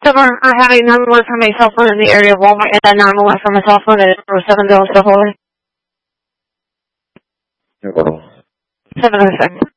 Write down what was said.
Summer, I have a 911 from a cell phone in the area of Walmart, and that 911 from a cell phone at 7 Bill Holy. 706.